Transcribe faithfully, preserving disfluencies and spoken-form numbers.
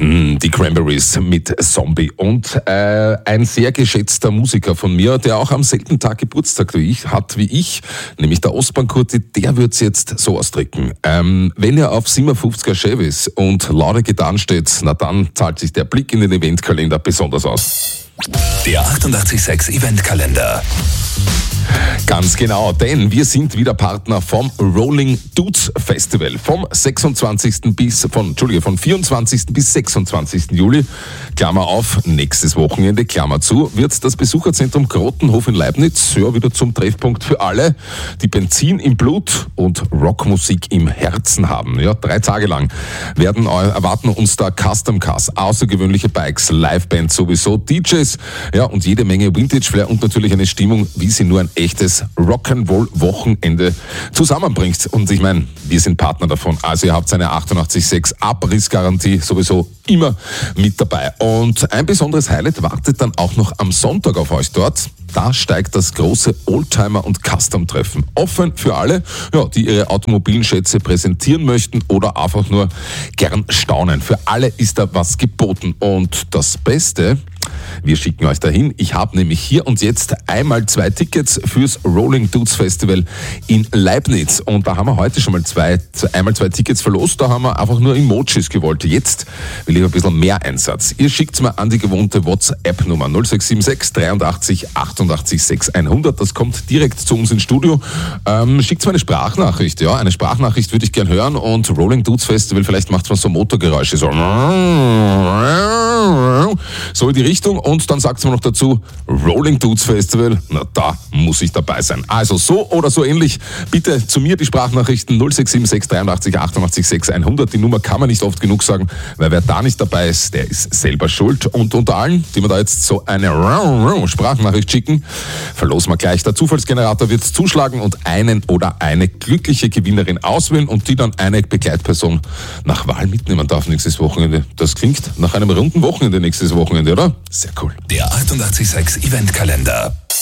Die Cranberries mit Zombie und äh, ein sehr geschätzter Musiker von mir, der auch am selben Tag Geburtstag wie ich, hat wie ich, nämlich der Ostbahn-Kurti, der wird's jetzt so ausdrücken. Ähm, wenn ihr auf siebenundfünfziger Chevys und lauter Gitarren steht, na dann zahlt sich der Blick in den Eventkalender besonders aus. Der achtundachtzig Komma sechs Eventkalender. Ganz genau, denn wir sind wieder Partner vom Rolling Dudes Festival. Vom sechsundzwanzigsten bis, von, Entschuldige, von vierundzwanzigsten bis sechsundzwanzigsten Juli, Klammer auf, nächstes Wochenende, Klammer zu, wird das Besucherzentrum Grottenhof in Leibniz ja wieder zum Treffpunkt für alle, die Benzin im Blut und Rockmusik im Herzen haben. Ja, drei Tage lang werden erwarten uns da Custom Cars, außergewöhnliche Bikes, Liveband sowieso, D Js, ja, und jede Menge Vintage Flair und natürlich eine Stimmung, wie sie nur ein echtes Rock'n'Roll-Wochenende zusammenbringt. Und ich meine, wir sind Partner davon. Also ihr habt eine achtundachtzig Komma sechs Abrissgarantie sowieso immer mit dabei. Und ein besonderes Highlight wartet dann auch noch am Sonntag auf euch dort. Da steigt das große Oldtimer- und Custom-Treffen. Offen für alle, ja, die ihre automobilen Schätze präsentieren möchten oder einfach nur gern staunen. Für alle ist da was geboten. Und das Beste, wir schicken euch dahin. Ich habe nämlich hier und jetzt einmal zwei Tickets fürs Rolling Dudes Festival in Leibniz. Und da haben wir heute schon mal zwei, einmal zwei Tickets verlost. Da haben wir einfach nur Emojis gewollt. Jetzt will ich ein bisschen mehr Einsatz. Ihr schickt's mir an die gewohnte WhatsApp-Nummer null sechs sieben sechs dreiundachtzig achtundachtzig sechs hundert. Das kommt direkt zu uns ins Studio. Ähm, schickt's mir eine Sprachnachricht. Ja, eine Sprachnachricht würde ich gern hören. Und Rolling Dudes Festival, vielleicht macht's mal so Motorgeräusche. So. So in die Richtung und dann sagt man noch dazu Rolling Dudes Festival, na da muss ich dabei sein. Also so oder so ähnlich, bitte zu mir die Sprachnachrichten null sechs sieben sechs dreiundachtzig achtundachtzig sechs hundert. Die Nummer kann man nicht oft genug sagen, weil wer da nicht dabei ist, der ist selber schuld. Und unter allen, die mir da jetzt so eine Sprachnachricht schicken, verlosen wir gleich. Der Zufallsgenerator wird zuschlagen und einen oder eine glückliche Gewinnerin auswählen und die dann eine Begleitperson nach Wahl mitnehmen darf nächstes Wochenende. Das klingt nach einem runden Wochenende nächstes Wochenende, oder? Sehr cool. Der achtundachtzig Komma sechs Eventkalender.